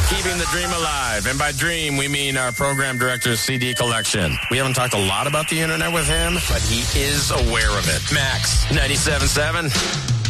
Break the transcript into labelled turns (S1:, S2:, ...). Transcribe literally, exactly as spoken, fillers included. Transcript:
S1: Keeping the dream alive. And by dream, we mean our program director's C D collection. We haven't talked a lot about the internet with him, but he is aware of it. Max, ninety-seven point seven.